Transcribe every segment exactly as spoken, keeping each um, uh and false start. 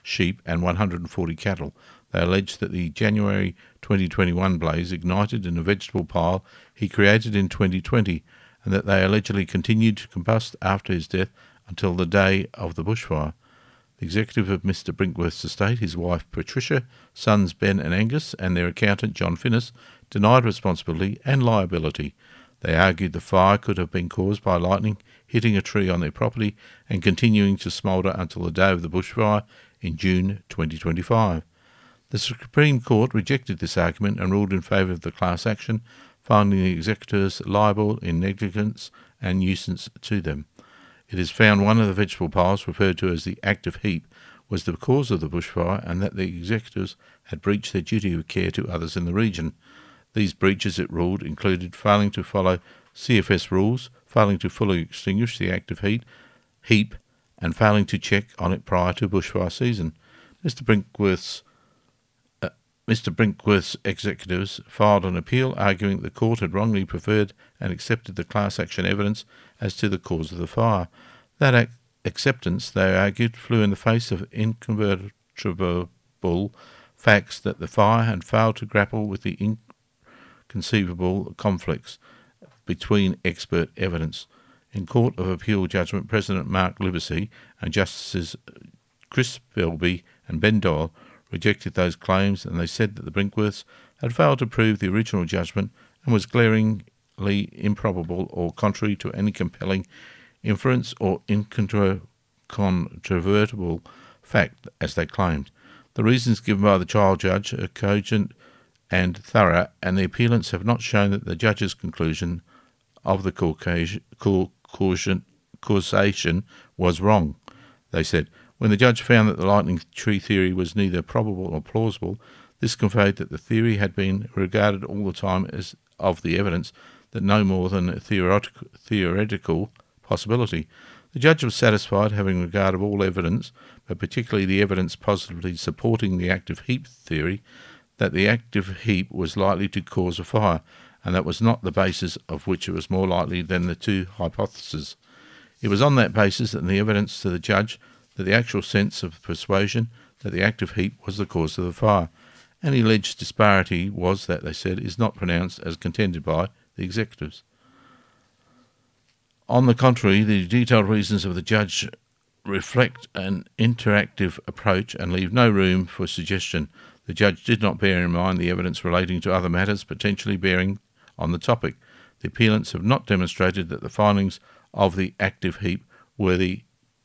sheep and one hundred forty cattle. They allege that the January twenty twenty-one blaze ignited in a vegetable pile he created in twenty twenty, and that they allegedly continued to combust after his death until the day of the bushfire. The executive of Mister Brinkworth's estate, his wife Patricia, sons Ben and Angus, and their accountant John Finnis, denied responsibility and liability. They argued the fire could have been caused by lightning hitting a tree on their property and continuing to smoulder until the day of the bushfire in June twenty twenty-five. The Supreme Court rejected this argument and ruled in favour of the class action, finding the executors liable in negligence and nuisance to them. It is found one of the vegetable piles, referred to as the active heap, was the cause of the bushfire, and that the executors had breached their duty of care to others in the region. These breaches, it ruled, included failing to follow C F S rules, failing to fully extinguish the active heat, heap, and failing to check on it prior to bushfire season. Mister Brinkworth's uh, Mister Brinkworth's executives filed an appeal, arguing that the court had wrongly preferred and accepted the class action evidence as to the cause of the fire. That ac- acceptance, they argued, flew in the face of incontrovertible facts that the fire had failed to grapple with the inconceivable conflicts between expert evidence. In Court of Appeal judgment, President Mark Livesey and Justices Chris Belby and Ben Doyle rejected those claims, and they said that the Brinkworths had failed to prove the original judgment and was glaringly improbable or contrary to any compelling inference or incontrovertible fact, as they claimed. The reasons given by the trial judge are cogent and thorough, and the appealants have not shown that the judge's conclusion of the causation was wrong. They said, when the judge found that the lightning tree theory was neither probable or plausible, this conveyed that the theory had been regarded all the time as of the evidence that no more than a theoretical, theoretical possibility. The judge was satisfied, having regarded all evidence, but particularly the evidence positively supporting the active heap theory, that the active heap was likely to cause a fire, and that was not the basis of which it was more likely than the two hypotheses. It was on that basis and the evidence to the judge that the actual sense of persuasion that the active heap was the cause of the fire. Any alleged disparity was, that they said, is not pronounced as contended by the executives. On the contrary, the detailed reasons of the judge reflect an interactive approach and leave no room for suggestion. The judge did not bear in mind the evidence relating to other matters potentially bearing on the topic. The appealants have not demonstrated that the findings of the active heap were the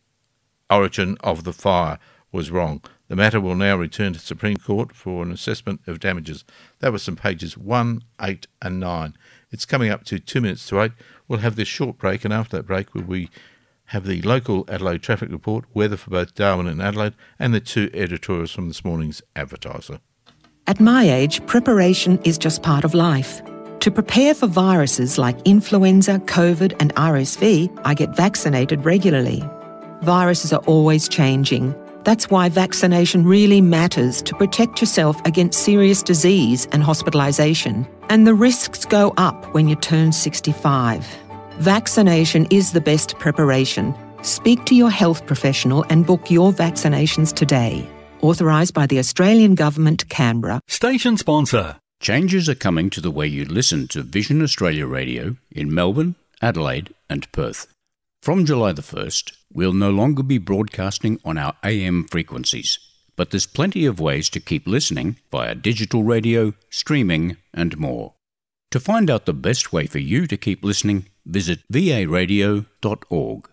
origin of the fire was wrong. The matter will now return to the Supreme Court for an assessment of damages. That was some pages one, eight and nine. It's coming up to two minutes to eight. We'll have this short break, and after that break we have the local Adelaide traffic report, weather for both Darwin and Adelaide, and the two editorials from this morning's Advertiser. At my age, preparation is just part of life. To prepare for viruses like influenza, COVID and R S V, I get vaccinated regularly. Viruses are always changing. That's why vaccination really matters to protect yourself against serious disease and hospitalisation. And the risks go up when you turn sixty-five. Vaccination is the best preparation. Speak to your health professional and book your vaccinations today. Authorised by the Australian Government, Canberra. Station sponsor. Changes are coming to the way you listen to Vision Australia Radio in Melbourne, Adelaide and Perth. From July the first, we'll no longer be broadcasting on our A M frequencies, but there's plenty of ways to keep listening via digital radio, streaming and more. To find out the best way for you to keep listening, visit v a radio dot org.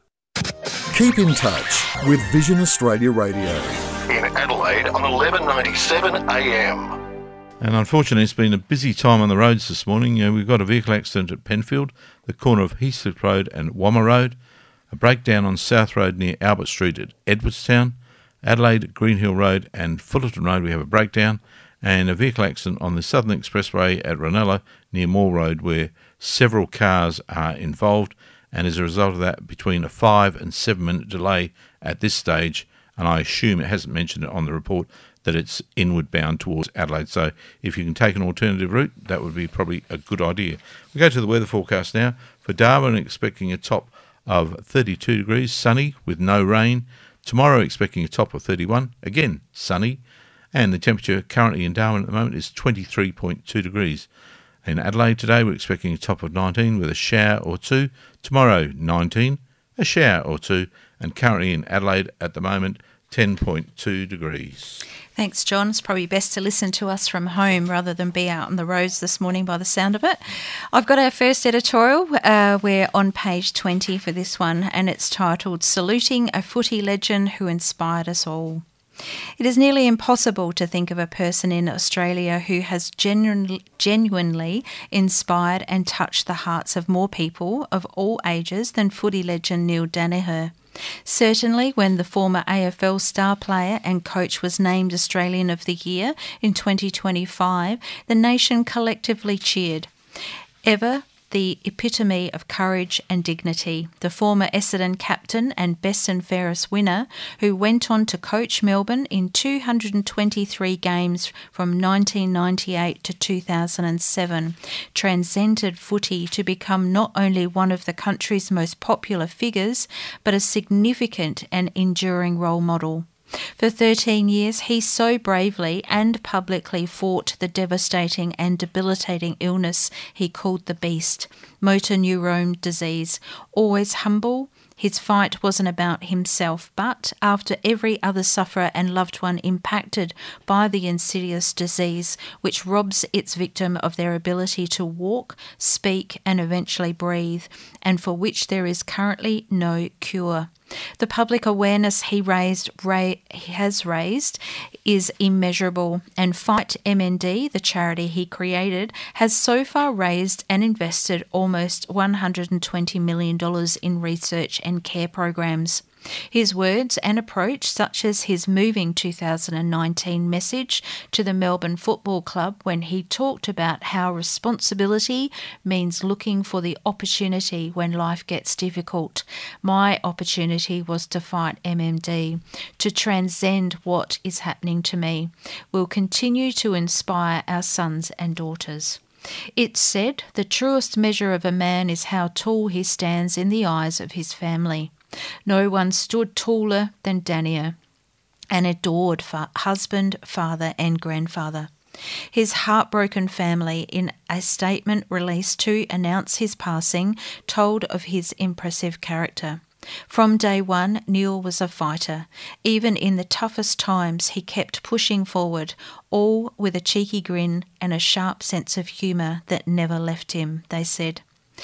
Keep in touch with Vision Australia Radio. In Adelaide on eleven ninety-seven A M. And unfortunately, it's been a busy time on the roads this morning. You know, we've got a vehicle accident at Penfield, the corner of Heathcliff Road and Wammer Road, a breakdown on South Road near Albert Street at Edwardstown, Adelaide, Greenhill Road and Fullerton Road we have a breakdown, and a vehicle accident on the Southern Expressway at Ranella near Moore Road where several cars are involved, and as a result of that, between a five and seven minute delay at this stage, and I assume it hasn't mentioned it on the report, that it's inward bound towards Adelaide. So if you can take an alternative route, that would be probably a good idea. We go to the weather forecast now. For Darwin, expecting a top of thirty-two degrees, sunny with no rain. Tomorrow expecting a top of thirty-one, again sunny, and the temperature currently in Darwin at the moment is twenty-three point two degrees. In Adelaide today we're expecting a top of nineteen with a shower or two. Tomorrow nineteen, a shower or two, and currently in Adelaide at the moment ten point two degrees. Thanks, John. It's probably best to listen to us from home rather than be out on the roads this morning by the sound of it. I've got our first editorial. Uh, we're on page twenty for this one, and it's titled Saluting a Footy Legend Who Inspired Us All. It is nearly impossible to think of a person in Australia who has genu- genuinely inspired and touched the hearts of more people of all ages than footy legend Neil Daniher. Certainly when the former A F L star player and coach was named Australian of the Year in twenty twenty-five, the nation collectively cheered. Ever the epitome of courage and dignity, the former Essendon captain and best and fairest winner, who went on to coach Melbourne in two hundred twenty-three games from nineteen ninety-eight to two thousand seven, transcended footy to become not only one of the country's most popular figures, but a significant and enduring role model. For thirteen years, he so bravely and publicly fought the devastating and debilitating illness he called the Beast, motor neurone disease. Always humble, his fight wasn't about himself, but after every other sufferer and loved one impacted by the insidious disease, which robs its victim of their ability to walk, speak, and eventually breathe, and for which there is currently no cure. The public awareness he raised, ra- he has raised is immeasurable, and Fight M N D, the charity he created, has so far raised and invested almost one hundred twenty million dollars in research and care programs. His words and approach, such as his moving two thousand nineteen message to the Melbourne Football Club when he talked about how responsibility means looking for the opportunity when life gets difficult. My opportunity was to fight M M D, to transcend what is happening to me, will continue to inspire our sons and daughters. It's said the truest measure of a man is how tall he stands in the eyes of his family. No one stood taller than Daniher, an adored fa- husband, father and grandfather. His heartbroken family, in a statement released to announce his passing, told of his impressive character. From day one, Neil was a fighter. Even in the toughest times, he kept pushing forward, all with a cheeky grin and a sharp sense of humour that never left him, they said.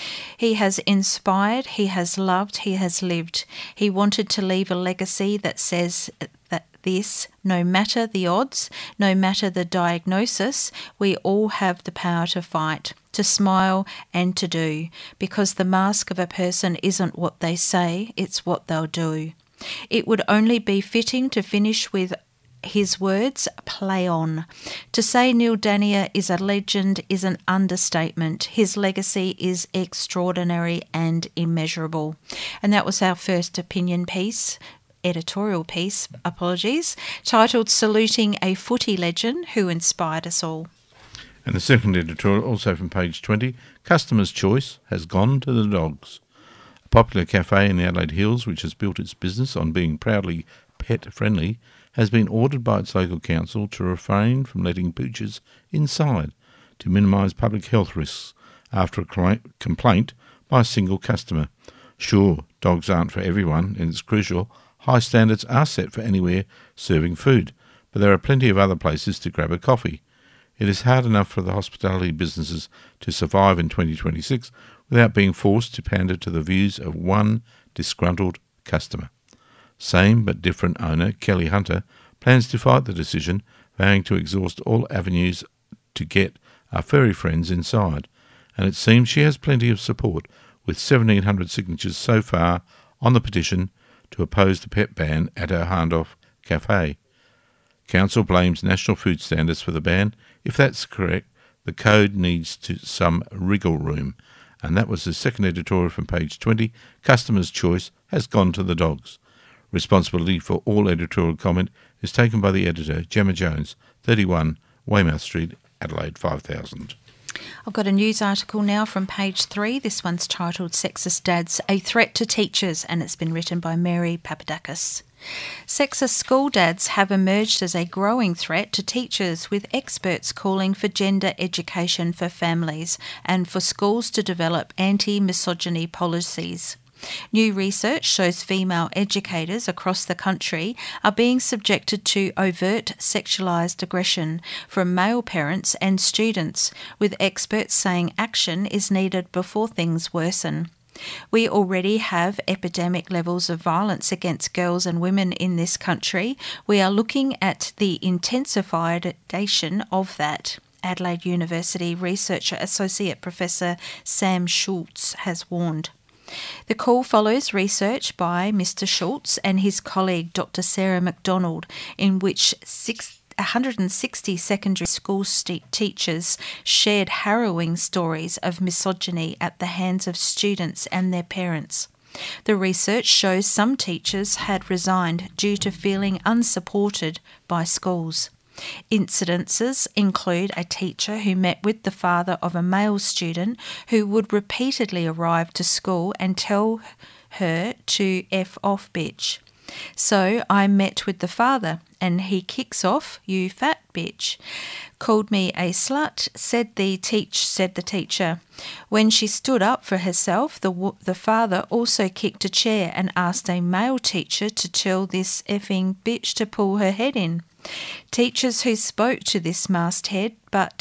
He has inspired, he has loved, he has lived. He wanted to leave a legacy that says that this, no matter the odds, no matter the diagnosis, we all have the power to fight, to smile and to do, because the mask of a person isn't what they say, it's what they'll do. It would only be fitting to finish with his words, play on. To say Neil Daniher is a legend is an understatement. His legacy is extraordinary and immeasurable. And that was our first opinion piece, editorial piece, apologies, titled Saluting a Footy Legend Who Inspired Us All. And the second editorial, also from page twenty, Customer's Choice has gone to the dogs. A popular cafe in the Adelaide Hills, which has built its business on being proudly pet-friendly, has been ordered by its local council to refrain from letting poochers inside to minimise public health risks after a complaint by a single customer. Sure, dogs aren't for everyone, and it's crucial high standards are set for anywhere serving food, but there are plenty of other places to grab a coffee. It is hard enough for the hospitality businesses to survive in twenty twenty-six without being forced to pander to the views of one disgruntled customer. Same but different owner, Kelly Hunter, plans to fight the decision, vowing to exhaust all avenues to get our furry friends inside, and it seems she has plenty of support, with seventeen hundred signatures so far on the petition to oppose the pet ban at her Hahndorf cafe. Council blames national food standards for the ban. If that's correct, the code needs to some wriggle room. And that was the second editorial from page twenty. Customer's Choice has gone to the dogs. Responsibility for all editorial comment is taken by the editor, Gemma Jones, thirty-one Weymouth Street, Adelaide five thousand. I've got a news article now from page three. This one's titled Sexist Dads, a Threat to Teachers, and it's been written by Mary Papadakis. Sexist school dads have emerged as a growing threat to teachers, with experts calling for gender education for families and for schools to develop anti-misogyny policies. New research shows female educators across the country are being subjected to overt sexualised aggression from male parents and students, with experts saying action is needed before things worsen. We already have epidemic levels of violence against girls and women in this country. We are looking at the intensification of that. Adelaide University Researcher Associate Professor Sam Schultz has warned. The call follows research by Mister Schultz and his colleague Doctor Sarah McDonald, in which six, one hundred sixty secondary school st- teachers shared harrowing stories of misogyny at the hands of students and their parents. The research shows some teachers had resigned due to feeling unsupported by schools. Incidences include a teacher who met with the father of a male student who would repeatedly arrive to school and tell her to F off, bitch. So I met with the father and he kicks off, you fat bitch. Called me a slut, said the teach said the teacher. When she stood up for herself, the the father also kicked a chair and asked a male teacher to tell this effing bitch to pull her head in. Teachers who spoke to this masthead but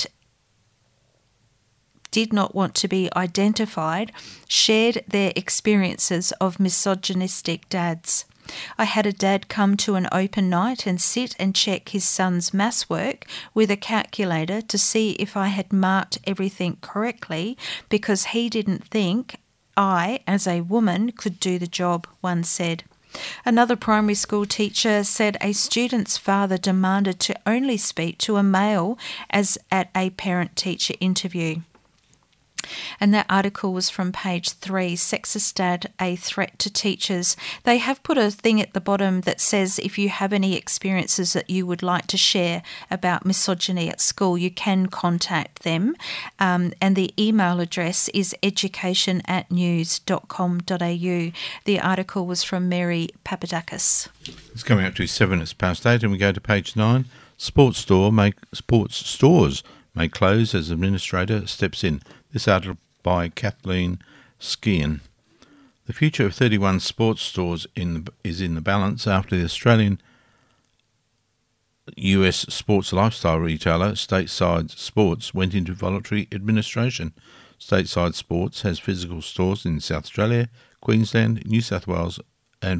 did not want to be identified shared their experiences of misogynistic dads. I had a dad come to an open night and sit and check his son's maths work with a calculator to see if I had marked everything correctly because he didn't think I, as a woman, could do the job, one said. Another primary school teacher said a student's father demanded to only speak to a male as at a parent-teacher interview. And that article was from page three, Sexist Dad, a Threat to Teachers. They have put a thing at the bottom that says if you have any experiences that you would like to share about misogyny at school, you can contact them. Um, and the email address is education at news dot com dot a u. The article was from Mary Papadakis. It's coming up to seven, it's past eight, and we go to page nine. Sports store make sports stores may close as administrator steps in. This article by Kathleen Skian. The future of thirty-one sports stores in the, is in the balance after the Australian U S sports lifestyle retailer Stateside Sports went into voluntary administration. Stateside Sports has physical stores in South Australia, Queensland, New South Wales and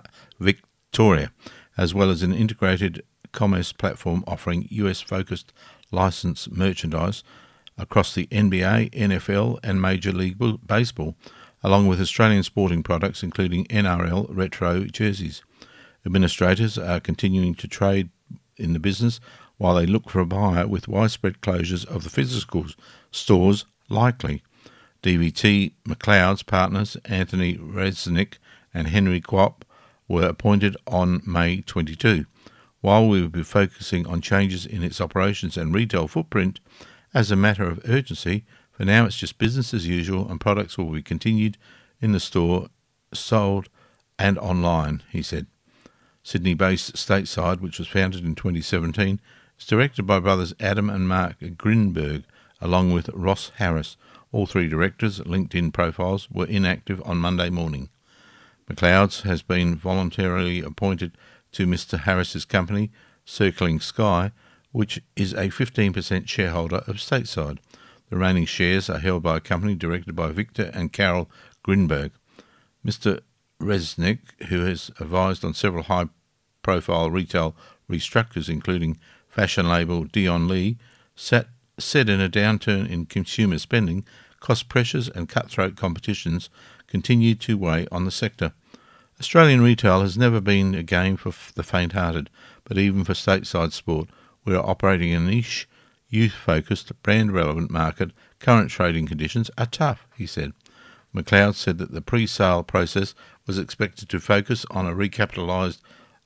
Victoria, as well as an integrated commerce platform offering U S-focused licensed merchandise across the N B A, N F L and Major League Baseball, along with Australian sporting products including N R L retro jerseys. Administrators are continuing to trade in the business while they look for a buyer, with widespread closures of the physical stores likely. D V T McLeod's partners Anthony Resnick and Henry Quap were appointed on May twenty-second. While we will be focusing on changes in its operations and retail footprint, as a matter of urgency, for now it's just business as usual and products will be continued in the store, sold and online, he said. Sydney-based Stateside, which was founded in twenty seventeen, is directed by brothers Adam and Mark Grinberg, along with Ross Harris. All three directors' LinkedIn profiles were inactive on Monday morning. McLeod's has been voluntarily appointed to Mister Harris's company, Circling Sky, which is a fifteen percent shareholder of Stateside. The remaining shares are held by a company directed by Victor and Carol Grinberg. Mister Resnick, who has advised on several high-profile retail restructures, including fashion label Dion Lee, sat, said in a downturn in consumer spending, cost pressures and cutthroat competitions continue to weigh on the sector. Australian retail has never been a game for the faint-hearted, but even for Stateside Sport, we are operating in a niche, youth-focused, brand-relevant market. Current trading conditions are tough, he said. McLeod said that the pre-sale process was expected to focus on a recapitalised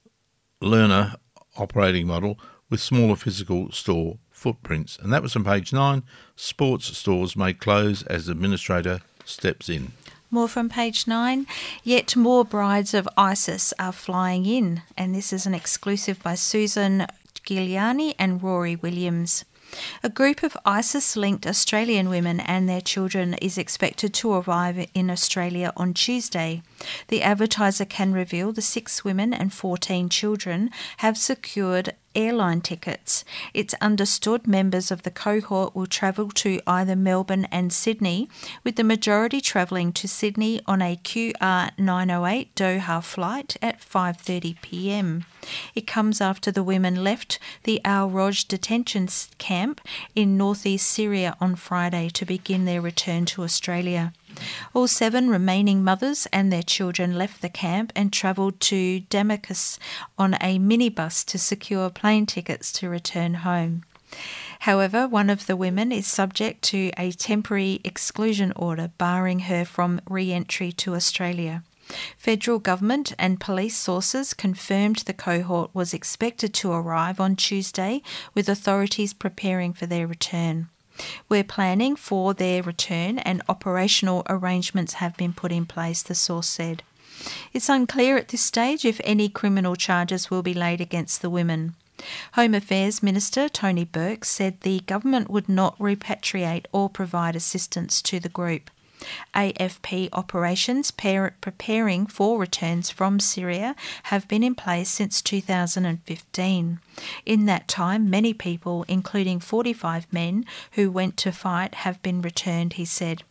learner operating model with smaller physical store footprints. And that was on page nine. Sports stores may close as administrator steps in. More from page nine. Yet more brides of ISIS are flying in, and this is an exclusive by Susan Giuliani and Rory Williams. A group of ISIS-linked Australian women and their children is expected to arrive in Australia on Tuesday. The advertiser can reveal the six women and fourteen children have secured airline tickets. It's understood members of the cohort will travel to either Melbourne and Sydney, with the majority travelling to Sydney on a Q R nine oh eight Doha flight at five thirty p m. It comes after the women left the Al Roj detention camp in northeast Syria on Friday to begin their return to Australia. All seven remaining mothers and their children left the camp and travelled to Damascus on a minibus to secure plane tickets to return home. However, one of the women is subject to a temporary exclusion order barring her from re-entry to Australia. Federal government and police sources confirmed the cohort was expected to arrive on Tuesday, with authorities preparing for their return. We're planning for their return and operational arrangements have been put in place, the source said. It's unclear at this stage if any criminal charges will be laid against the women. Home Affairs Minister Tony Burke said the government would not repatriate or provide assistance to the group. A F P operations preparing for returns from Syria have been in place since two thousand fifteen. In that time, many people, including forty-five men who went to fight, have been returned, he said.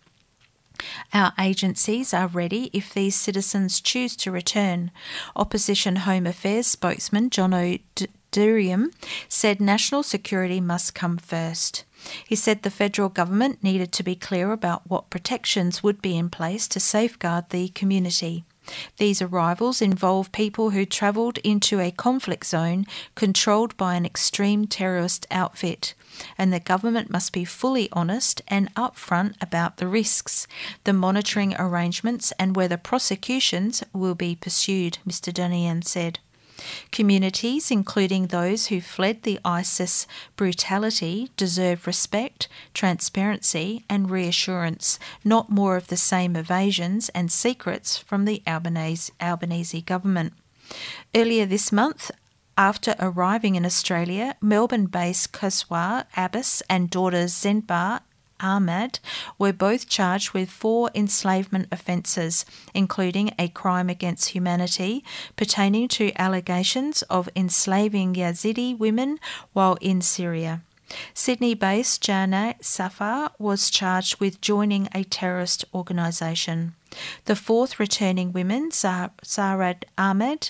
Our agencies are ready if these citizens choose to return. Opposition Home Affairs spokesman John O'Duriam said national security must come first. He said the federal government needed to be clear about what protections would be in place to safeguard the community. These arrivals involve people who travelled into a conflict zone controlled by an extreme terrorist outfit, and the government must be fully honest and upfront about the risks, the monitoring arrangements and whether prosecutions will be pursued, Mister Dunian said. Communities, including those who fled the ISIS brutality, deserve respect, transparency and reassurance, not more of the same evasions and secrets from the Albanese, Albanese government. Earlier this month, after arriving in Australia, Melbourne-based Kaswar Abbas and daughter Zenbar Ahmad were both charged with four enslavement offences, including a crime against humanity pertaining to allegations of enslaving Yazidi women while in Syria. Sydney-based Jannat Safar was charged with joining a terrorist organisation. The fourth returning women, Sarad Ahmed,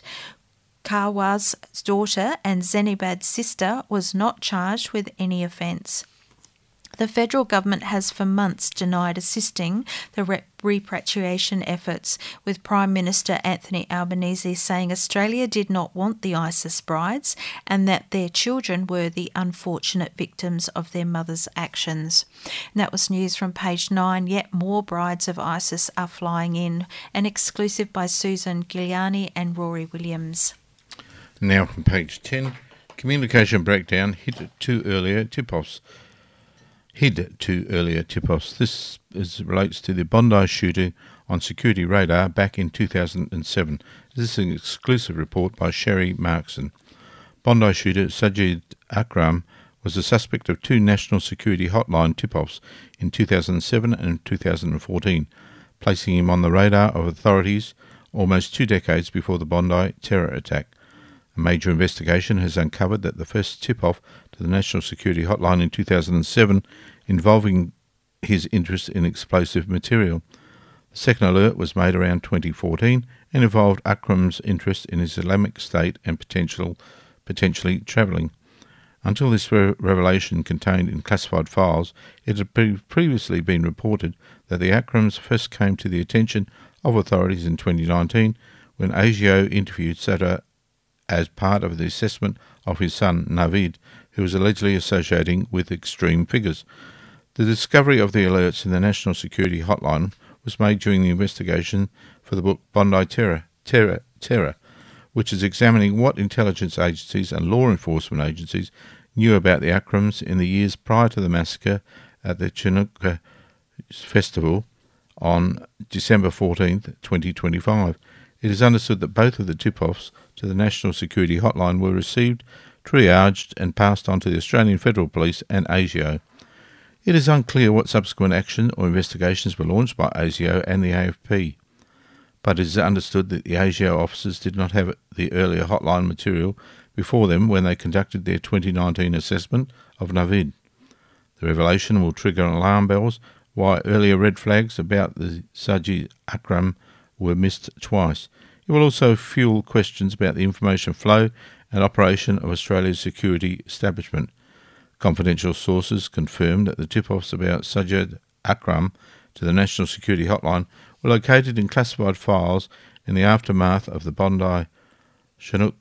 Kawar's daughter and Zenibad's sister, was not charged with any offence. The federal government has for months denied assisting the rep- repatriation efforts, with Prime Minister Anthony Albanese saying Australia did not want the ISIS brides and that their children were the unfortunate victims of their mothers' actions. And that was news from page nine. Yet more brides of ISIS are flying in, an exclusive by Susan Giuliani and Rory Williams. Now from page ten, communication breakdown hit two earlier tip-offs. Hid to earlier tip-offs. This is, relates to the Bondi shooting on security radar back in two thousand seven. This is an exclusive report by Sherry Markson. Bondi shooter Sajid Akram was the suspect of two national security hotline tip-offs in two thousand seven and two thousand fourteen, placing him on the radar of authorities almost two decades before the Bondi terror attack. A major investigation has uncovered that the first tip-off to the National Security Hotline in two thousand seven involving his interest in explosive material. The second alert was made around twenty fourteen and involved Akram's interest in Islamic State and potential, potentially travelling. Until this re- revelation contained in classified files, it had pre- previously been reported that the Akrams first came to the attention of authorities in twenty nineteen when ASIO interviewed Sadr as part of the assessment of his son Navid, who was allegedly associating with extreme figures. The discovery of the alerts in the National Security Hotline was made during the investigation for the book Bondi Terror, Terror, Terror, which is examining what intelligence agencies and law enforcement agencies knew about the Akrams in the years prior to the massacre at the Chinooka Festival on December fourteenth, twenty twenty-five. It is understood that both of the tip-offs to the National Security Hotline were received, triaged and passed on to the Australian Federal Police and ASIO. It is unclear what subsequent action or investigations were launched by ASIO and the A F P, but it is understood that the ASIO officers did not have the earlier hotline material before them when they conducted their twenty nineteen assessment of Navid. The revelation will trigger alarm bells why earlier red flags about the Sajid Akram were missed twice. It will also fuel questions about the information flow and operation of Australia's security establishment. Confidential sources confirmed that the tip-offs about Sajid Akram to the National Security Hotline were located in classified files in the aftermath of the Bondi Chinook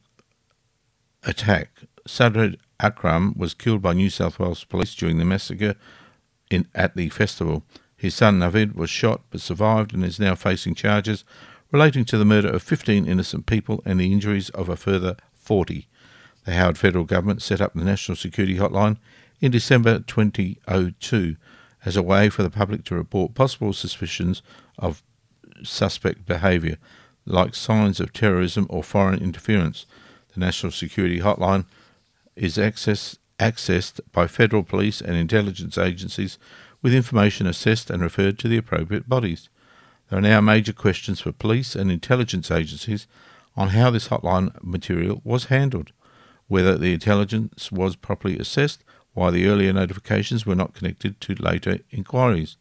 attack. Sajid Akram was killed by New South Wales Police during the massacre in, at the festival. His son Navid was shot but survived and is now facing charges relating to the murder of fifteen innocent people and the injuries of a further forty. The Howard federal government set up the National Security Hotline in December twenty oh two as a way for the public to report possible suspicions of suspect behaviour, like signs of terrorism or foreign interference. The National Security Hotline is access, accessed by federal police and intelligence agencies with information assessed and referred to the appropriate bodies. There are now major questions for police and intelligence agencies on how this hotline material was handled, whether the intelligence was properly assessed, why the earlier notifications were not connected to later inquiries.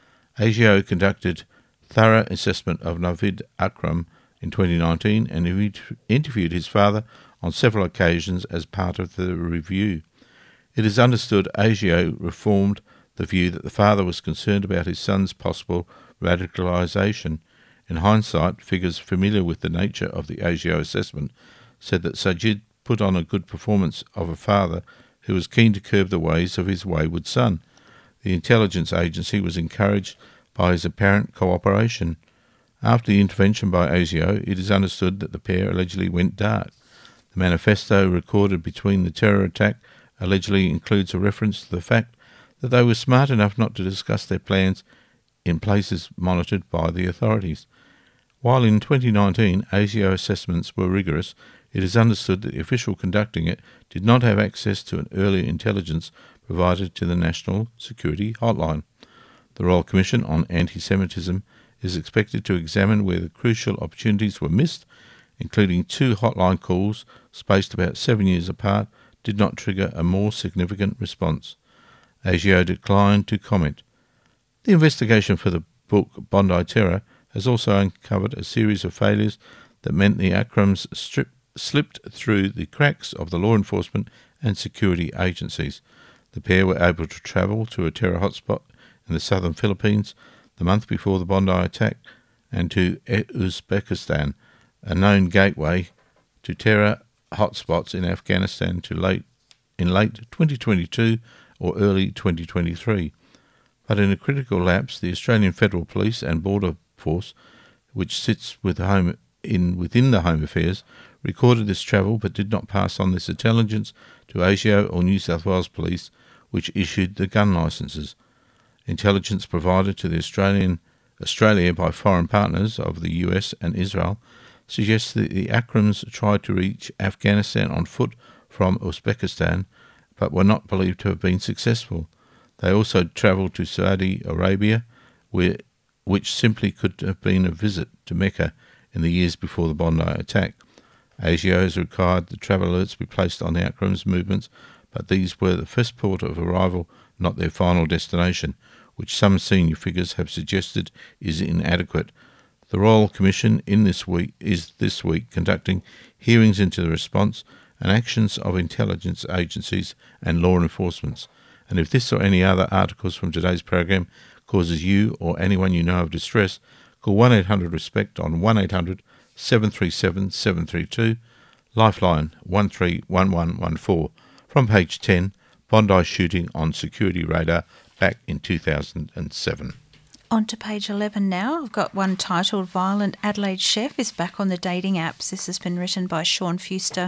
ASIO conducted thorough assessment of Navid Akram in twenty nineteen and interviewed his father on several occasions as part of the review. It is understood ASIO reformed the view that the father was concerned about his son's possible radicalisation. In hindsight, figures familiar with the nature of the ASIO assessment said that Sajid put on a good performance of a father who was keen to curb the ways of his wayward son. The intelligence agency was encouraged by his apparent cooperation. After the intervention by ASIO, it is understood that the pair allegedly went dark. The manifesto recorded between the terror attack allegedly includes a reference to the fact that they were smart enough not to discuss their plans in places monitored by the authorities. While in twenty nineteen ASIO assessments were rigorous, it is understood that the official conducting it did not have access to an earlier intelligence provided to the National Security Hotline. The Royal Commission on Anti-Semitism is expected to examine where the crucial opportunities were missed, including two hotline calls spaced about seven years apart did not trigger a more significant response. ASIO declined to comment. The investigation for the book Bondi Terror has also uncovered a series of failures that meant the Akrams strip, slipped through the cracks of the law enforcement and security agencies. The pair were able to travel to a terror hotspot in the southern Philippines the month before the Bondi attack and to Uzbekistan, a known gateway to terror hotspots in Afghanistan to late in late twenty twenty-two or early twenty twenty-three. But in a critical lapse, the Australian Federal Police and Border Force, which sits with the home in within the Home Affairs, recorded this travel but did not pass on this intelligence to ASIO or New South Wales Police, which issued the gun licences. Intelligence provided to the Australian Australia by foreign partners of the U S and Israel suggests that the Akrams tried to reach Afghanistan on foot from Uzbekistan, but were not believed to have been successful. They also travelled to Saudi Arabia, where, which simply could have been a visit to Mecca in the years before the Bondi attack. ASIO has required the travel alerts be placed on the Akrams' movements, but these were the first port of arrival, not their final destination, which some senior figures have suggested is inadequate. The Royal Commission in this week is this week conducting hearings into the response and actions of intelligence agencies and law enforcement. And if this or any other articles from today's program causes you or anyone you know of distress, call one eight hundred RESPECT on one eight hundred seven three seven seven three two, Lifeline one three one one one four. From page ten, Bondi shooting on security radar back in two thousand seven. On to page eleven now. I've got one titled Violent Adelaide Chef is back on the dating apps. This has been written by Sean Fuster.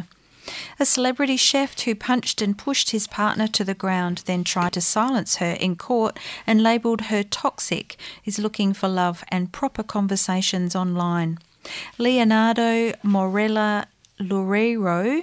A celebrity chef who punched and pushed his partner to the ground, then tried to silence her in court and labelled her toxic, is looking for love and proper conversations online. Leonardo Morella Loureiro,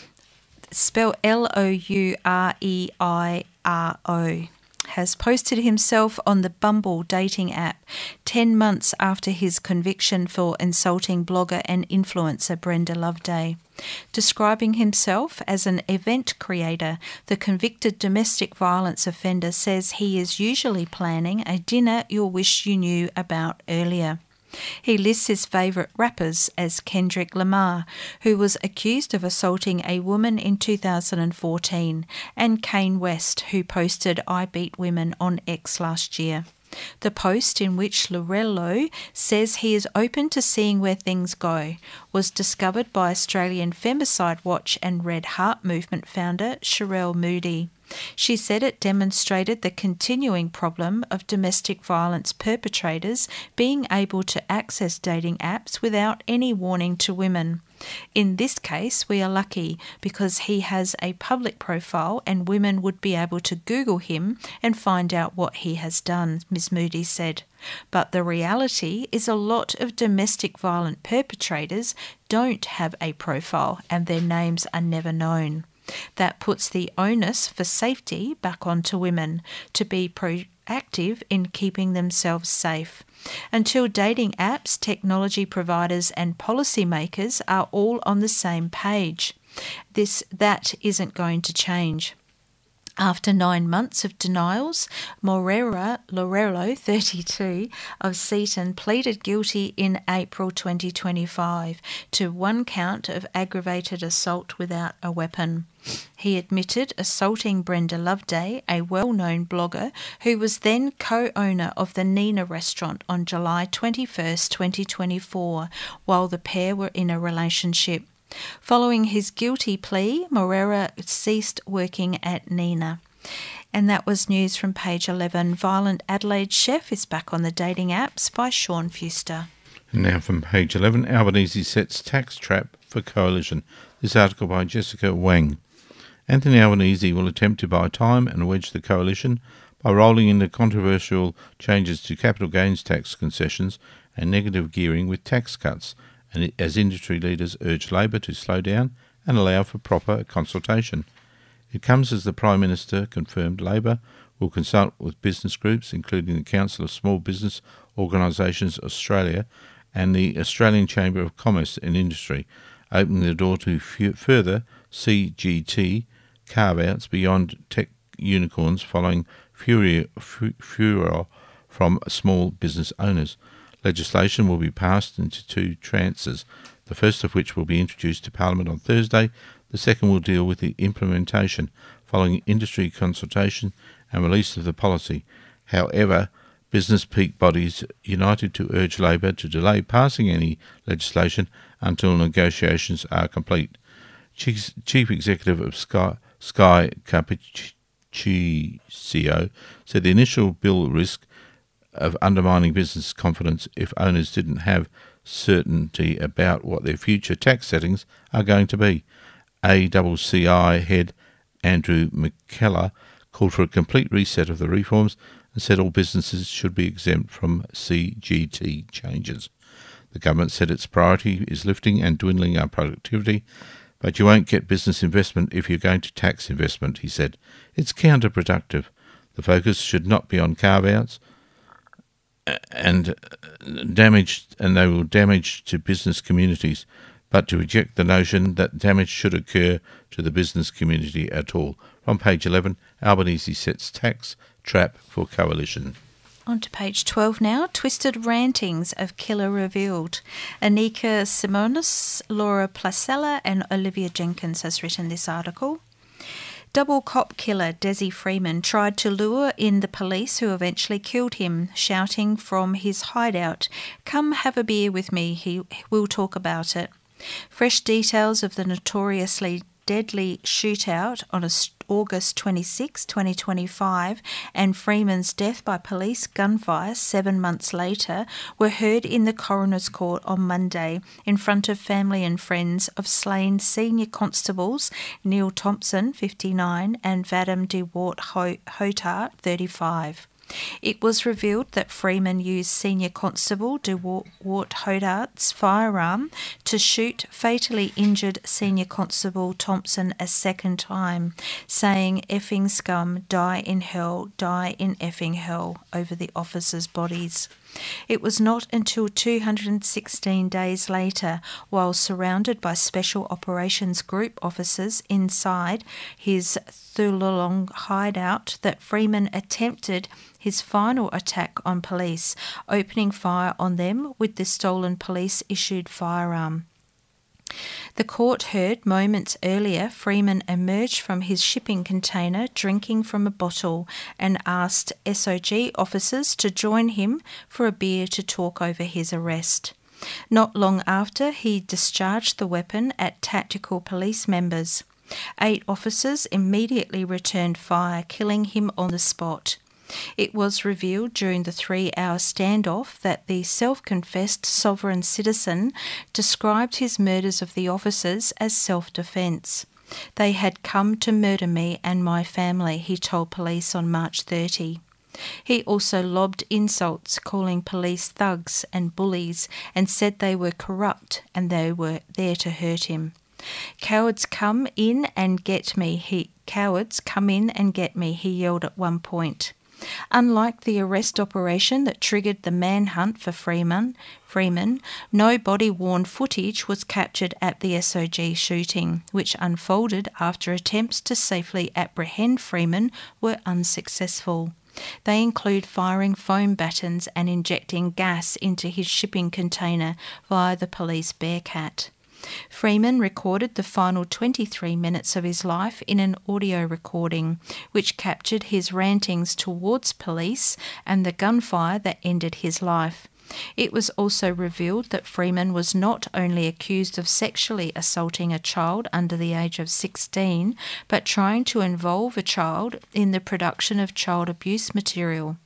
spelled L O U R E I R O, has posted himself on the Bumble dating app ten months after his conviction for insulting blogger and influencer Brenda Loveday. Describing himself as an event creator, the convicted domestic violence offender says he is usually planning a dinner you'll wish you knew about earlier. He lists his favourite rappers as Kendrick Lamar, who was accused of assaulting a woman in two thousand fourteen, and Kanye West, who posted "I Beat Women" on X last year. The post, in which Loureiro says he is open to seeing where things go, was discovered by Australian Femicide Watch and Red Heart Movement founder Sherelle Moody. She said it demonstrated the continuing problem of domestic violence perpetrators being able to access dating apps without any warning to women. In this case, we are lucky because he has a public profile and women would be able to Google him and find out what he has done, Miz Moody said. But the reality is a lot of domestic violence perpetrators don't have a profile and their names are never known. That puts the onus for safety back onto women to be proactive in keeping themselves safe. Until dating apps, technology providers and policymakers are all on the same page, this that isn't going to change. After nine months of denials, Morera Loureiro, thirty-two, of Seaton, pleaded guilty in April twenty twenty-five to one count of aggravated assault without a weapon. He admitted assaulting Brenda Loveday, a well-known blogger who was then co-owner of the Nina restaurant, on July twenty-first, twenty twenty-four, while the pair were in a relationship. Following his guilty plea, Morera ceased working at Nina. And that was news from page eleven. Violent Adelaide chef is back on the dating apps by Sean Fuster. And now from page eleven, Albanese sets tax trap for coalition. This article by Jessica Wang. Anthony Albanese will attempt to buy time and wedge the coalition by rolling in the controversial changes to capital gains tax concessions and negative gearing with tax cuts, and as industry leaders urge Labor to slow down and allow for proper consultation. It comes as the Prime Minister confirmed Labor will consult with business groups, including the Council of Small Business Organisations Australia and the Australian Chamber of Commerce and Industry, opening the door to f- further C G T carve-outs beyond tech unicorns following furor, furor from small business owners. Legislation will be passed into two tranches, the first of which will be introduced to Parliament on Thursday. The second will deal with the implementation, following industry consultation and release of the policy. However, business peak bodies united to urge Labor to delay passing any legislation until negotiations are complete. Chief, Chief Executive of Sky, Sky Cappuccino said the initial bill risk of undermining business confidence if owners didn't have certainty about what their future tax settings are going to be. A C C I head Andrew McKellar called for a complete reset of the reforms and said all businesses should be exempt from C G T changes. The government said its priority is lifting and dwindling our productivity, but you won't get business investment if you're going to tax investment, he said. It's counterproductive. The focus should not be on carve-outs, and damaged, and they will damage to business communities, but to reject the notion that damage should occur to the business community at all. From page eleven, Albanese sets tax trap for coalition. On to page twelve now. Twisted rantings of killer revealed. Anika Simonis, Laura Placella and Olivia Jenkins has written this article. Double cop killer Desi Freeman tried to lure in the police, who eventually killed him, shouting from his hideout, "Come have a beer with me, he will talk about it." Fresh details of the notoriously deadly shootout on August twenty-sixth, twenty twenty-five, and Freeman's death by police gunfire seven months later were heard in the coroner's court on Monday in front of family and friends of slain senior constables Neil Thompson, fifty-nine, and Vadim DeWart Hotard, thirty-five. It was revealed that Freeman used Senior Constable DeWart Hotard's firearm to shoot fatally injured Senior Constable Thompson a second time, saying, "Effing scum, die in hell, die in effing hell," over the officers' bodies. It was not until two hundred sixteen days later, while surrounded by Special Operations Group officers inside his Thulalong hideout, that Freeman attempted his final attack on police, opening fire on them with the stolen police-issued firearm. The court heard moments earlier Freeman emerged from his shipping container drinking from a bottle and asked S O G officers to join him for a beer to talk over his arrest. Not long after, he discharged the weapon at tactical police members. Eight officers immediately returned fire, killing him on the spot. It was revealed during the three-hour standoff that the self-confessed sovereign citizen described his murders of the officers as self-defence. "They had come to murder me and my family," he told police on March thirtieth. He also lobbed insults, calling police thugs and bullies, and said they were corrupt and they were there to hurt him. "Cowards come in and get me, he cowards come in and get me," he yelled at one point. Unlike the arrest operation that triggered the manhunt for Freeman, Freeman, no body-worn footage was captured at the S O G shooting, which unfolded after attempts to safely apprehend Freeman were unsuccessful. They include firing foam batons and injecting gas into his shipping container via the police Bearcat. Freeman recorded the final twenty-three minutes of his life in an audio recording, which captured his rantings towards police and the gunfire that ended his life. It was also revealed that Freeman was not only accused of sexually assaulting a child under the age of sixteen, but trying to involve a child in the production of child abuse material.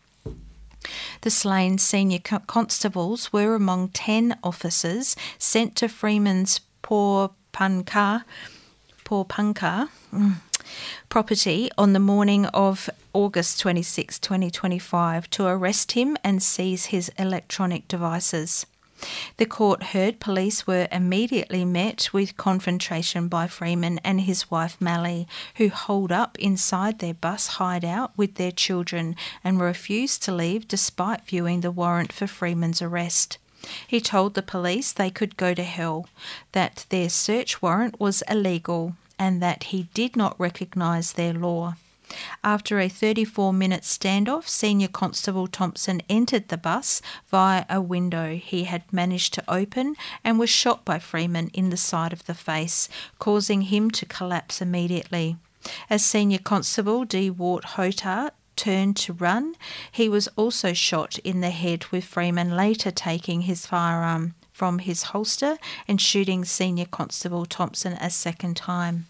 The slain senior constables were among ten officers sent to Freeman's Porepunkah, Porepunkah mm, property on the morning of August twenty-sixth, twenty twenty-five to arrest him and seize his electronic devices. The court heard police were immediately met with confrontation by Freeman and his wife Mally, who holed up inside their bus hideout with their children and refused to leave despite viewing the warrant for Freeman's arrest. He told the police they could go to hell, that their search warrant was illegal, and that he did not recognise their law. After a thirty-four minute standoff, Senior Constable Thompson entered the bus via a window he had managed to open and was shot by Freeman in the side of the face, causing him to collapse immediately. As Senior Constable DeWart Hotard turned to run, he was also shot in the head, with Freeman later taking his firearm from his holster and shooting Senior Constable Thompson a second time.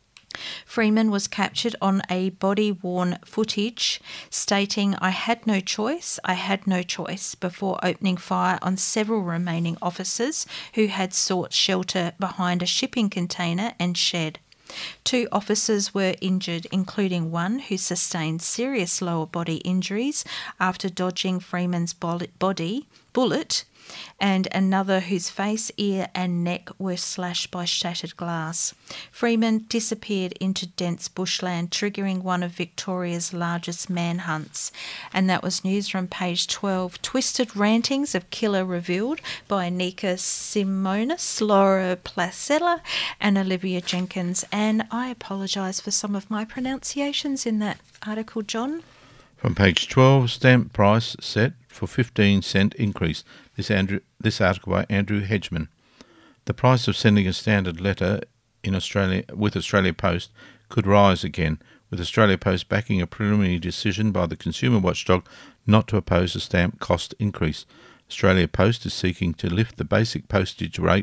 Freeman was captured on a body-worn footage stating, "I had no choice, I had no choice," before opening fire on several remaining officers who had sought shelter behind a shipping container and shed. Two officers were injured, including one who sustained serious lower body injuries after dodging Freeman's body bullet, and another whose face, ear and neck were slashed by shattered glass. Freeman disappeared into dense bushland, triggering one of Victoria's largest manhunts. And that was news from page twelve. Twisted rantings of killer revealed by Nika Simonis, Laura Placella and Olivia Jenkins. And I apologise for some of my pronunciations in that article, John. From page twelve, stamp price set for fifteen cent increase. This, Andrew, this article by Andrew Hedgeman. The price of sending a standard letter in Australia with Australia Post could rise again, with Australia Post backing a preliminary decision by the consumer watchdog not to oppose a stamp cost increase. Australia Post is seeking to lift the basic postage rate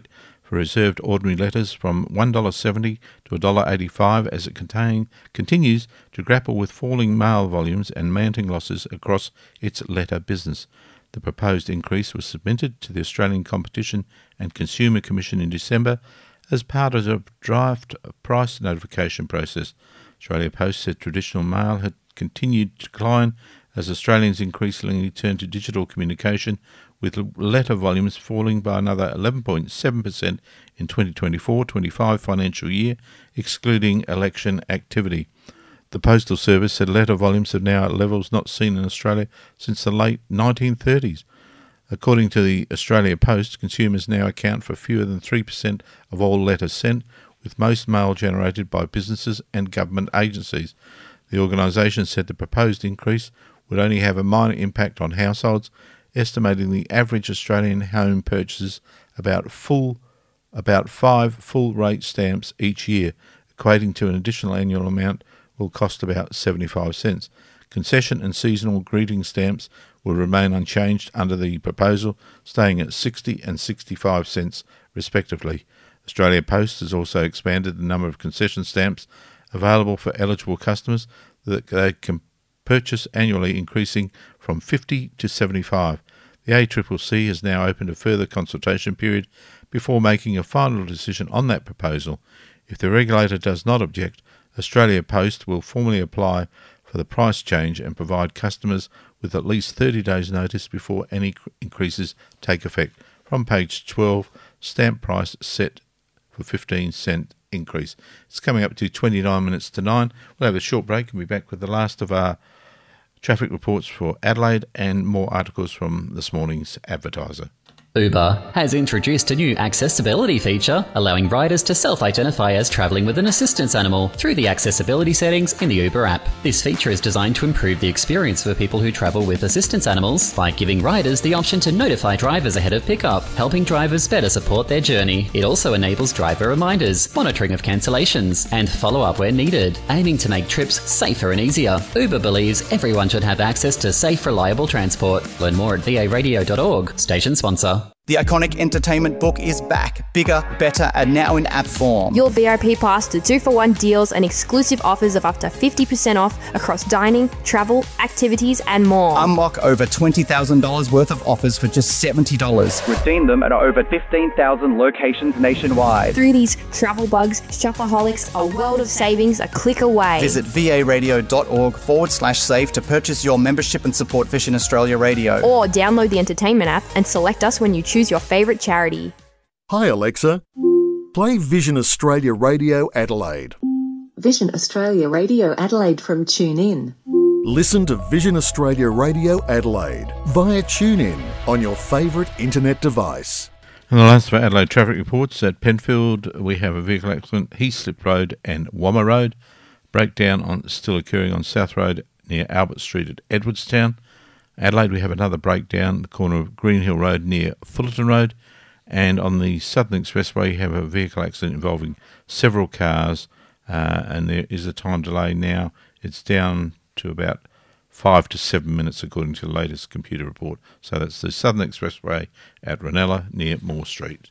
for reserved ordinary letters from one dollar seventy to one dollar eighty-five as it contain, continues to grapple with falling mail volumes and mounting losses across its letter business. The proposed increase was submitted to the Australian Competition and Consumer Commission in December as part of a draft price notification process. Australia Post said traditional mail had continued to decline as Australians increasingly turned to digital communication, with letter volumes falling by another eleven point seven percent in twenty twenty-four twenty-five financial year, excluding election activity. The Postal Service said letter volumes are now at levels not seen in Australia since the late nineteen thirties. According to the Australia Post, consumers now account for fewer than three percent of all letters sent, with most mail generated by businesses and government agencies. The organisation said the proposed increase would only have a minor impact on households, estimating the average Australian home purchases about full, about five full-rate stamps each year, equating to an additional annual amount will cost about seventy-five cents. Concession and seasonal greeting stamps will remain unchanged under the proposal, staying at sixty and sixty-five cents respectively. Australia Post has also expanded the number of concession stamps available for eligible customers that they can purchase annually, increasing from fifty to seventy-five. The A C C C has now opened a further consultation period before making a final decision on that proposal. If the regulator does not object, Australia Post will formally apply for the price change and provide customers with at least thirty days' notice before any increases take effect. From page twelve, stamp price set for fifteen cent increase. It's coming up to twenty-nine minutes to nine. We'll have a short break and be back with the last of our traffic reports for Adelaide and more articles from this morning's Advertiser. Uber has introduced a new accessibility feature, allowing riders to self-identify as travelling with an assistance animal through the accessibility settings in the Uber app. This feature is designed to improve the experience for people who travel with assistance animals by giving riders the option to notify drivers ahead of pickup, helping drivers better support their journey. It also enables driver reminders, monitoring of cancellations, and follow-up where needed, aiming to make trips safer and easier. Uber believes everyone should have access to safe, reliable transport. Learn more at v a radio dot org. Station sponsor. The iconic entertainment book is back, bigger, better, and now in app form. Your V I P pass to two for one deals and exclusive offers of up to fifty percent off across dining, travel, activities, and more. Unlock over twenty thousand dollars worth of offers for just seventy dollars. Redeem them at over fifteen thousand locations nationwide. Through these travel bugs, shopaholics, a world of savings a click away. Visit v a radio dot org forward slash save to purchase your membership and support Vision Australia Radio. Or download the entertainment app and select us when you choose Choose your favourite charity. Hi Alexa, play Vision Australia Radio Adelaide. Vision Australia Radio Adelaide from TuneIn. Listen to Vision Australia Radio Adelaide via TuneIn on your favourite internet device. And the last for Adelaide traffic reports, at Penfield we have a vehicle accident, Heathslip Road and Wammer Road. Breakdown on still occurring on South Road near Albert Street at Edwardstown. Adelaide, we have another breakdown, the corner of Greenhill Road near Fullerton Road, and on the Southern Expressway you have a vehicle accident involving several cars, uh, and there is a time delay now. It's down to about five to seven minutes according to the latest computer report. So that's the Southern Expressway at Ranella near Moore Street.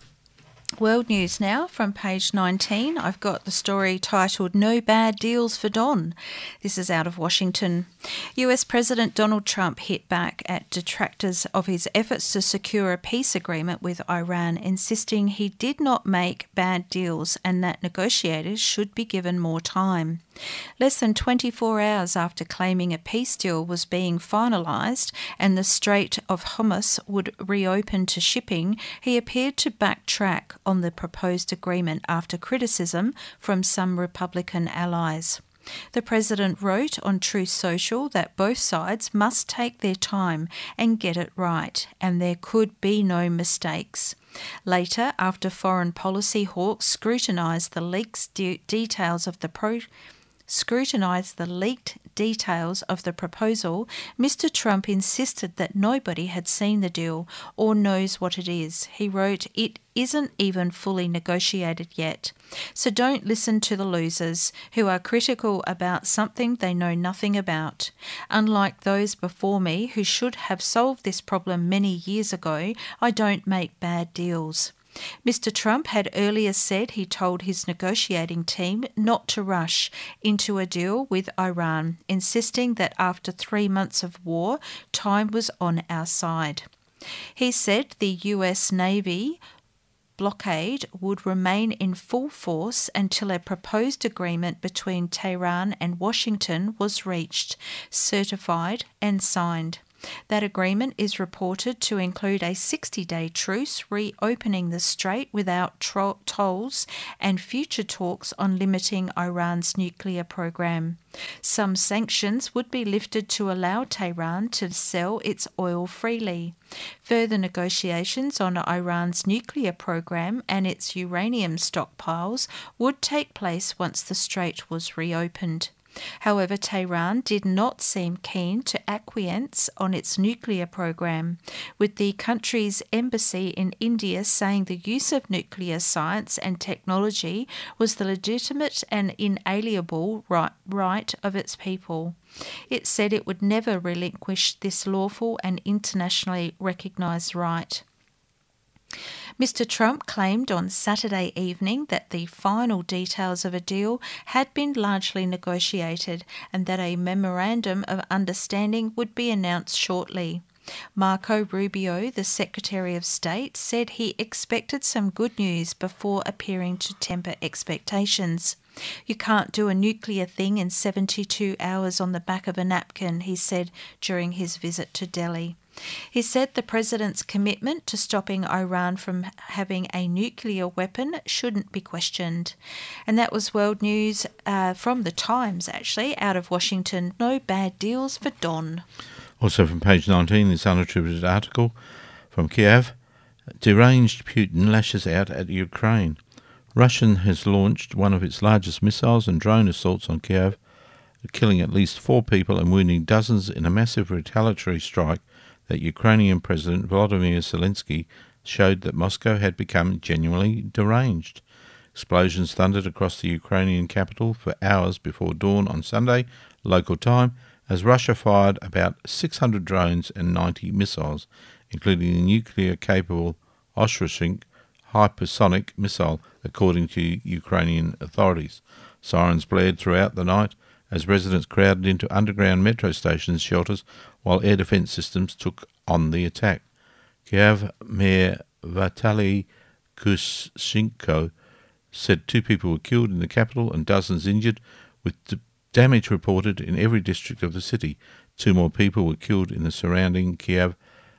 World News now from page nineteen. I've got the story titled No Bad Deals for Don. This is out of Washington. U S President Donald Trump hit back at detractors of his efforts to secure a peace agreement with Iran, insisting he did not make bad deals and that negotiators should be given more time. Less than twenty-four hours after claiming a peace deal was being finalised and the Strait of Hormuz would reopen to shipping, he appeared to backtrack on the proposed agreement after criticism from some Republican allies. The president wrote on Truth Social that both sides must take their time and get it right, and there could be no mistakes. Later, after foreign policy hawks scrutinised the leaks de- details of the pro. scrutinised the leaked details of the proposal, Mister Trump insisted that nobody had seen the deal or knows what it is. He wrote, "It isn't even fully negotiated yet. So don't listen to the losers who are critical about something they know nothing about. Unlike those before me who should have solved this problem many years ago, I don't make bad deals." Mister Trump had earlier said he told his negotiating team not to rush into a deal with Iran, insisting that after three months of war, time was on our side. He said the U S Navy blockade would remain in full force until a proposed agreement between Tehran and Washington was reached, certified and signed. That agreement is reported to include a sixty-day truce, reopening the strait without tro- tolls, and future talks on limiting Iran's nuclear program. Some sanctions would be lifted to allow Tehran to sell its oil freely. Further negotiations on Iran's nuclear program and its uranium stockpiles would take place once the strait was reopened. However, Tehran did not seem keen to acquiesce on its nuclear program, with the country's embassy in India saying the use of nuclear science and technology was the legitimate and inalienable right, right of its people. It said it would never relinquish this lawful and internationally recognised right. Mister Trump claimed on Saturday evening that the final details of a deal had been largely negotiated and that a memorandum of understanding would be announced shortly. Marco Rubio, the Secretary of State, said he expected some good news before appearing to temper expectations. You can't do a nuclear thing in seventy-two hours on the back of a napkin, he said during his visit to Delhi. He said the president's commitment to stopping Iran from having a nuclear weapon shouldn't be questioned. And that was world news uh, from the Times, actually, out of Washington. No bad deals for Don. Also from page nineteen, this unattributed article from Kiev. Deranged Putin lashes out at Ukraine. Russia has launched one of its largest missiles and drone assaults on Kiev, killing at least four people and wounding dozens in a massive retaliatory strike that Ukrainian President Volodymyr Zelensky showed that Moscow had become genuinely deranged. Explosions thundered across the Ukrainian capital for hours before dawn on Sunday, local time, as Russia fired about six hundred drones and ninety missiles, including the nuclear-capable Oshchursk hypersonic missile, according to Ukrainian authorities. Sirens blared throughout the night as residents crowded into underground metro stations shelters while air defence systems took on the attack. Kiev Mayor Vitaly Kushchenko said two people were killed in the capital and dozens injured, with d- damage reported in every district of the city. Two more people were killed in the surrounding Kiev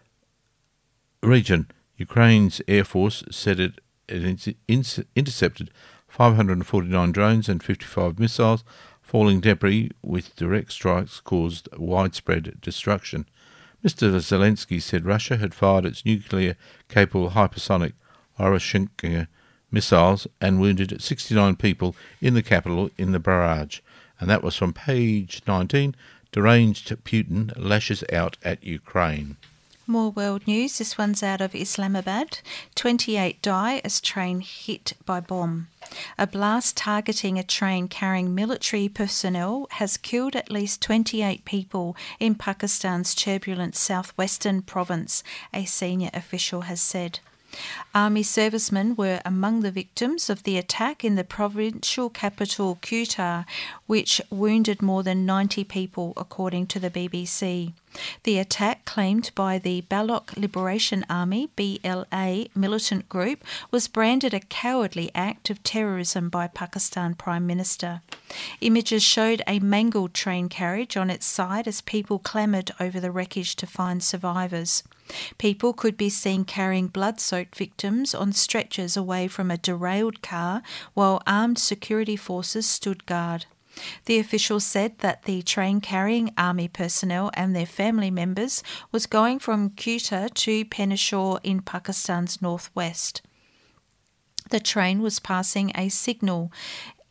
region. Ukraine's Air Force said it, it in- intercepted five hundred forty-nine drones and fifty-five missiles. Falling debris with direct strikes caused widespread destruction. Mister Zelensky said Russia had fired its nuclear-capable hypersonic Oshchursk missiles and wounded sixty-nine people in the capital in the barrage. And that was from page nineteen. Deranged Putin lashes out at Ukraine. More world news. This one's out of Islamabad. twenty-eight die as train hit by bomb. A blast targeting a train carrying military personnel has killed at least twenty-eight people in Pakistan's turbulent southwestern province, a senior official has said. Army servicemen were among the victims of the attack in the provincial capital Quetta, which wounded more than ninety people, according to the B B C. The attack, claimed by the Baloch Liberation Army, B L A, militant group, was branded a cowardly act of terrorism by Pakistan Prime Minister. Images showed a mangled train carriage on its side as people clamoured over the wreckage to find survivors. People could be seen carrying blood-soaked victims on stretchers away from a derailed car while armed security forces stood guard. The official said that the train carrying army personnel and their family members was going from Quetta to Peshawar in Pakistan's northwest. The train was passing a signal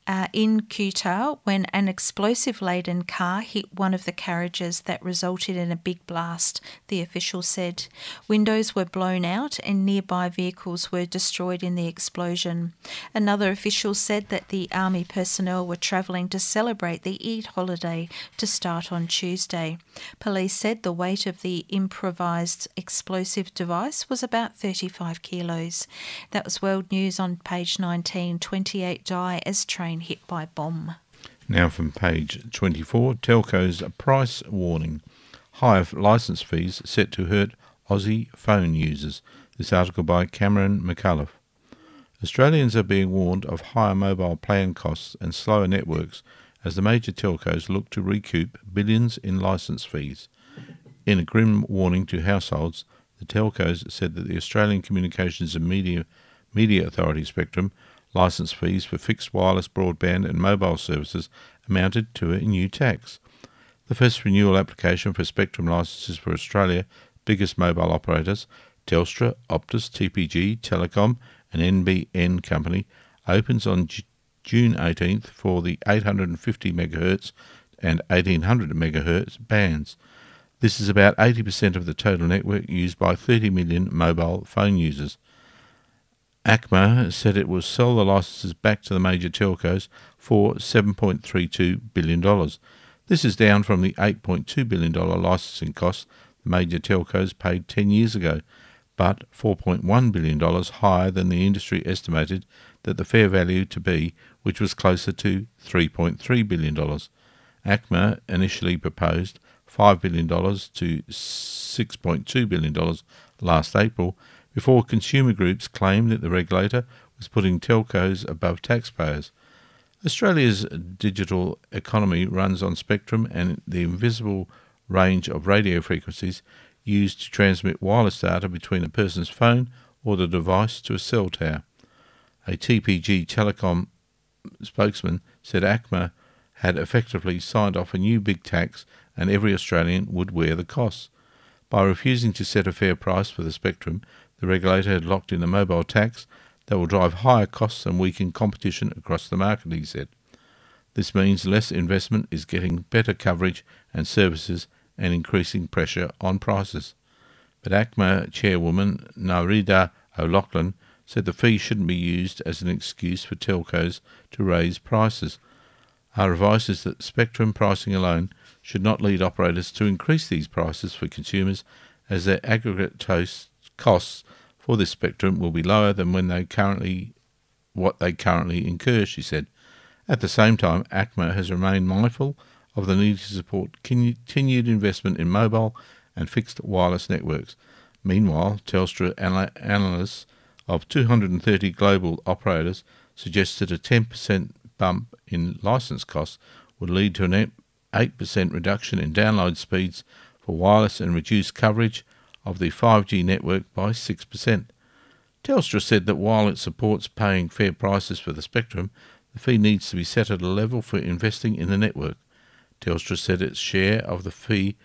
uh, in Qatar when an explosive-laden car hit one of the carriages that resulted in a big blast, the official said. Windows were blown out and nearby vehicles were destroyed in the explosion. Another official said that the army personnel were travelling to celebrate the Eid holiday to start on Tuesday. Police said the weight of the improvised explosive device was about thirty-five kilos. That was World News on page nineteen. twenty-eight die as train hit by bomb. Now from page twenty-four, Telco's price warning. Higher licence fees set to hurt Aussie phone users. This article by Cameron McCullough. Australians are being warned of higher mobile plan costs and slower networks as the major telcos look to recoup billions in licence fees. In a grim warning to households, the telcos said that the Australian Communications and Media, Media Authority Spectrum licence fees for fixed wireless broadband and mobile services amounted to a new tax. The first renewal application for Spectrum licences for Australia's biggest mobile operators, Telstra, Optus, T P G, Telecom and N B N Company, opens on J- June eighteenth for the eight hundred fifty megahertz and eighteen hundred megahertz bands. This is about eighty percent of the total network used by thirty million mobile phone users. A C M A said it will sell the licences back to the major telcos for seven point three two billion dollars. This is down from the eight point two billion dollars licensing costs the major telcos paid ten years ago, but four point one billion dollars higher than the industry estimated that the fair value to be, which was closer to three point three billion dollars. A C M A initially proposed five billion dollars to six point two billion dollars last April, before consumer groups claimed that the regulator was putting telcos above taxpayers. Australia's digital economy runs on spectrum and the invisible range of radio frequencies used to transmit wireless data between a person's phone or the device to a cell tower. A T P G Telecom spokesman said A C M A had effectively signed off a new big tax and every Australian would wear the costs. By refusing to set a fair price for the spectrum, the regulator had locked in a mobile tax that will drive higher costs and weaken competition across the market, he said. This means less investment is getting better coverage and services and increasing pressure on prices. But A C M A chairwoman Narida O'Loughlin said the fee shouldn't be used as an excuse for telcos to raise prices. Our advice is that spectrum pricing alone should not lead operators to increase these prices for consumers, as their aggregate toast costs for this spectrum will be lower than when they currently what they currently incur, she said. At the same time, A C M A has remained mindful of the need to support continued investment in mobile and fixed wireless networks. Meanwhile, Telstra analysts of two hundred thirty global operators suggested a ten percent bump in licence costs would lead to an eight percent reduction in download speeds for wireless and reduce coverage of the five G network by six percent. Telstra said that while it supports paying fair prices for the spectrum, the fee needs to be set at a level for investing in the network. Telstra said its share of the fee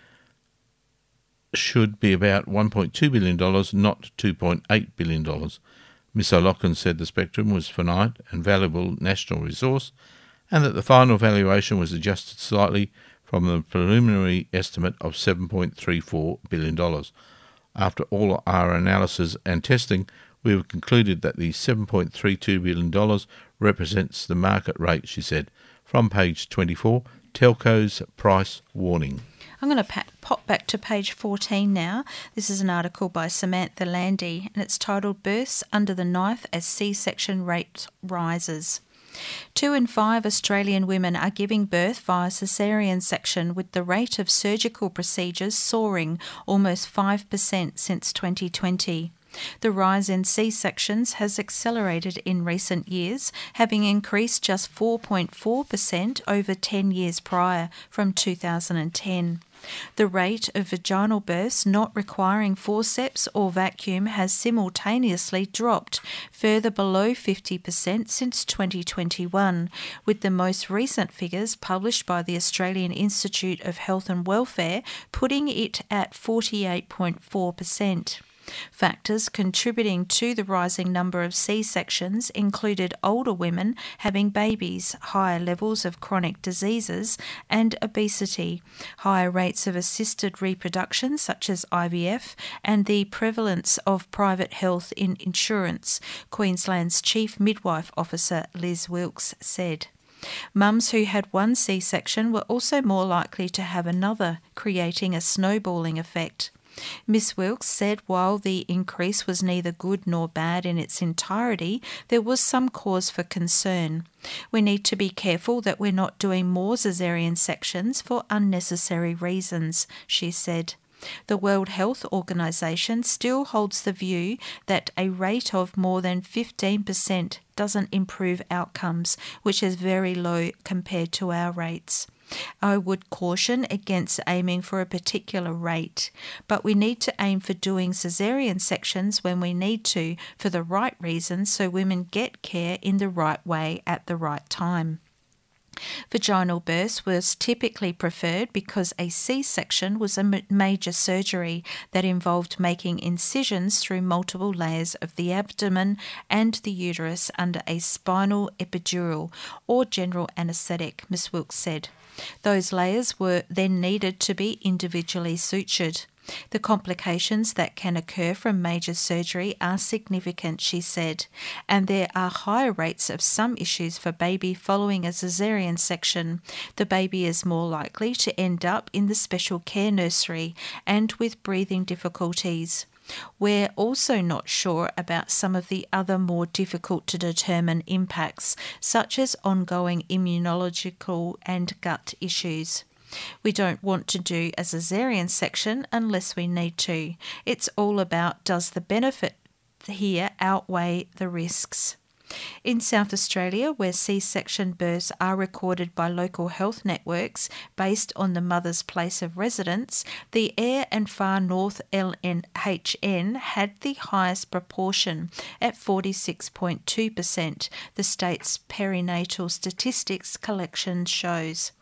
should be about one point two billion dollars, not two point eight billion dollars. Miss O'Loughlin said the spectrum was finite and valuable national resource, and that the final valuation was adjusted slightly from the preliminary estimate of seven point three four billion dollars. After all our analysis and testing, we have concluded that the seven point three two billion dollars represents the market rate, she said. From page twenty-four, Telco's price warning. I'm going to pa- pop back to page fourteen now. This is an article by Samantha Landy, and it's titled Births Under the Knife as C-Section Rate Rises. Two in five Australian women are giving birth via caesarean section, with the rate of surgical procedures soaring almost five percent since twenty twenty. The rise in C-sections has accelerated in recent years, having increased just four point four percent over ten years prior, from two thousand ten. The rate of vaginal births not requiring forceps or vacuum has simultaneously dropped further below fifty percent since twenty twenty-one, with the most recent figures published by the Australian Institute of Health and Welfare putting it at forty-eight point four percent. Factors contributing to the rising number of C-sections included older women having babies, higher levels of chronic diseases and obesity, higher rates of assisted reproduction such as I V F, and the prevalence of private health in insurance, Queensland's Chief Midwife Officer Liz Wilkes said. Mums who had one C-section were also more likely to have another, creating a snowballing effect. Miss Wilkes said while the increase was neither good nor bad in its entirety, there was some cause for concern. We need to be careful that we're not doing more caesarean sections for unnecessary reasons, she said. The World Health Organization still holds the view that a rate of more than fifteen percent doesn't improve outcomes, which is very low compared to our rates. I would caution against aiming for a particular rate, but we need to aim for doing caesarean sections when we need to for the right reasons so women get care in the right way at the right time. Vaginal birth was typically preferred because a C-section was a major surgery that involved making incisions through multiple layers of the abdomen and the uterus under a spinal epidural or general anaesthetic, Miss Wilkes said. Those layers were then needed to be individually sutured. The complications that can occur from major surgery are significant, she said, and there are higher rates of some issues for baby following a caesarean section. The baby is more likely to end up in the special care nursery and with breathing difficulties. We're also not sure about some of the other more difficult to determine impacts, such as ongoing immunological and gut issues. We don't want to do a caesarean section unless we need to. It's all about does the benefit here outweigh the risks. In South Australia, where C-section births are recorded by local health networks based on the mother's place of residence, the Eyre and Far North L N H N had the highest proportion at forty-six point two percent, the state's perinatal statistics collection shows.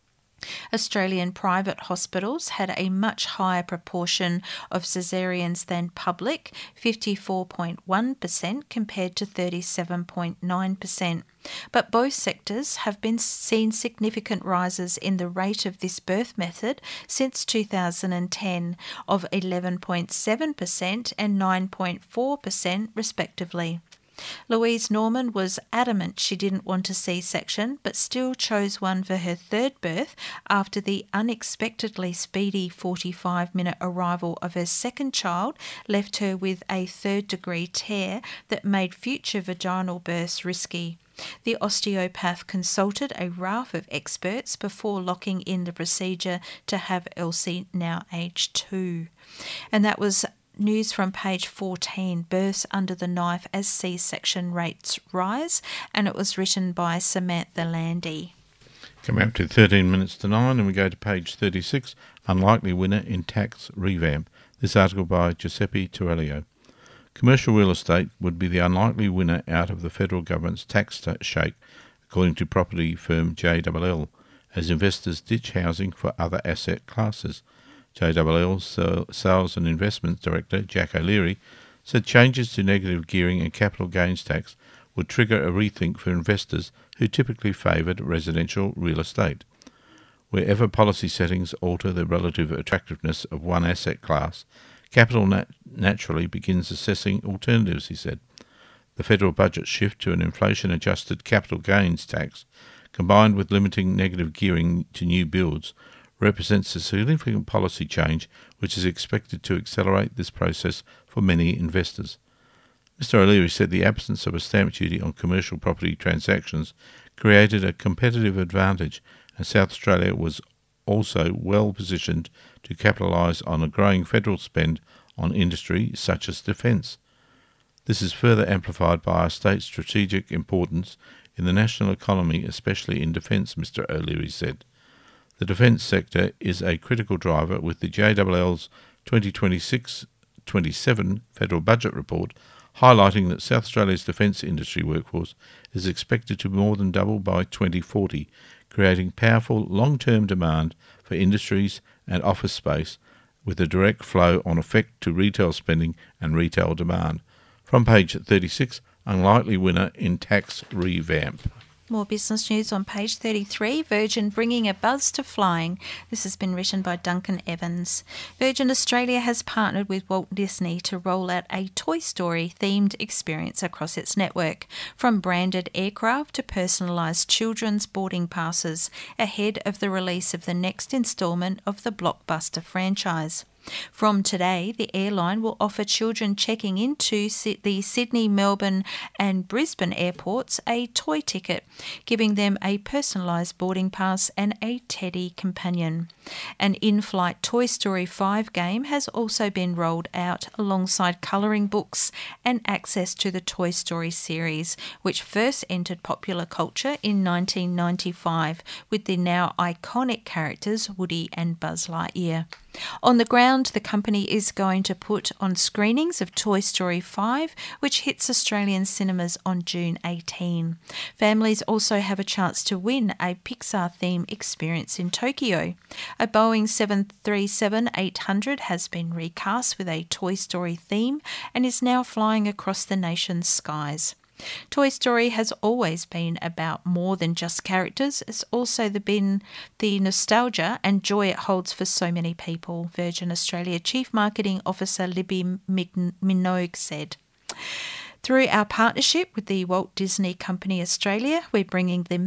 Australian private hospitals had a much higher proportion of caesareans than public, fifty-four point one percent compared to thirty-seven point nine percent. But both sectors have been seen significant rises in the rate of this birth method since two thousand ten, of eleven point seven percent and nine point four percent respectively. Louise Norman was adamant she didn't want a C-section, but still chose one for her third birth after the unexpectedly speedy forty-five minute arrival of her second child left her with a third-degree tear that made future vaginal births risky. The osteopath consulted a raft of experts before locking in the procedure to have Elsie, now aged two. And that was news from page fourteen, Births Under the Knife as C-section Rates Rise, and it was written by Samantha Landy. Coming up to thirteen minutes to nine, and we go to page thirty-six, Unlikely Winner in Tax Revamp. This article by Giuseppe Torello. Commercial real estate would be the unlikely winner out of the federal government's tax shake, according to property firm J L L, as investors ditch housing for other asset classes. J L L's Sales and Investments Director, Jack O'Leary, said changes to negative gearing and capital gains tax would trigger a rethink for investors who typically favoured residential real estate. Wherever policy settings alter the relative attractiveness of one asset class, capital nat- naturally begins assessing alternatives, he said. The federal budget shift to an inflation-adjusted capital gains tax, combined with limiting negative gearing to new builds, represents a significant policy change which is expected to accelerate this process for many investors. Mister O'Leary said the absence of a stamp duty on commercial property transactions created a competitive advantage, and South Australia was also well positioned to capitalise on a growing federal spend on industry such as defence. This is further amplified by our state's strategic importance in the national economy, especially in defence, Mister O'Leary said. The defence sector is a critical driver, with the J L L's twenty twenty-six twenty-seven federal budget report highlighting that South Australia's defence industry workforce is expected to more than double by twenty forty, creating powerful long-term demand for industries and office space with a direct flow on effect to retail spending and retail demand. From page thirty-six, unlikely winner in tax revamp. More business news on page thirty-three. Virgin bringing a buzz to flying. This has been written by Duncan Evans. Virgin Australia has partnered with Walt Disney to roll out a Toy Story themed experience across its network, from branded aircraft to personalised children's boarding passes, ahead of the release of the next instalment of the blockbuster franchise. From today, the airline will offer children checking into the Sydney, Melbourne and Brisbane airports a toy ticket, giving them a personalised boarding pass and a teddy companion. An in-flight Toy Story five game has also been rolled out alongside colouring books and access to the Toy Story series, which first entered popular culture in nineteen ninety-five with the now iconic characters Woody and Buzz Lightyear. On the ground, the company is going to put on screenings of Toy Story five, which hits Australian cinemas on June eighteenth. Families also have a chance to win a Pixar-themed experience in Tokyo. A Boeing seven thirty-seven eight hundred has been recast with a Toy Story theme and is now flying across the nation's skies. Toy Story has always been about more than just characters. It's also the been the nostalgia and joy it holds for so many people, Virgin Australia Chief Marketing Officer Libby Minogue said. Through our partnership with the Walt Disney Company Australia, we're bringing the